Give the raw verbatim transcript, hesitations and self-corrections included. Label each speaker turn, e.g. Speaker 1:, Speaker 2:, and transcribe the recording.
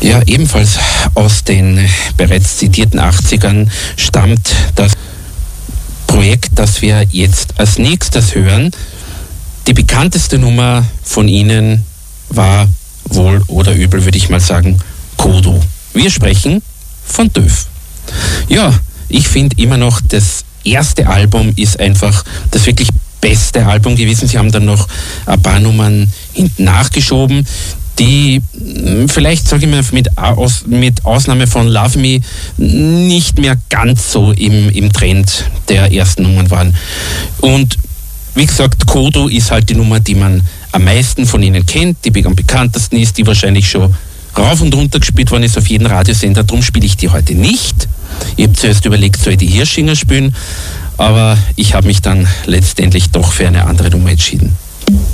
Speaker 1: Ja, ebenfalls aus den bereits zitierten achtzigern stammt das Projekt, das wir jetzt als nächstes hören. Die bekannteste Nummer von ihnen war wohl oder übel, würde ich mal sagen, Kodo. Wir sprechen von Döf. Ja, ich finde immer noch, das erste Album ist einfach das wirklich beste Album gewesen. Sie haben dann noch ein paar Nummern hinten nachgeschoben, die vielleicht, sage ich mal, mit, Aus, mit Ausnahme von Love Me nicht mehr ganz so im, im Trend der ersten Nummern waren. Und wie gesagt, Kodo ist halt die Nummer, die man am meisten von ihnen kennt, die am bekanntesten ist, die wahrscheinlich schon rauf und runter gespielt worden ist auf jedem Radiosender. Darum spiele ich die heute nicht. Ich habe zuerst überlegt, soll ich die Hirschinger spielen, aber ich habe mich dann letztendlich doch für eine andere Nummer entschieden.